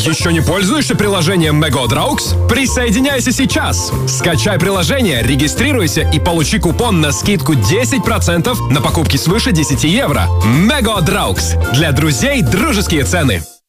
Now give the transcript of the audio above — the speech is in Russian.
Еще не пользуешься приложением Megodraugs? Присоединяйся сейчас! Скачай приложение, регистрируйся и получи купон на скидку 10% на покупки свыше 10 евро. Megodraugs. Для друзей дружеские цены.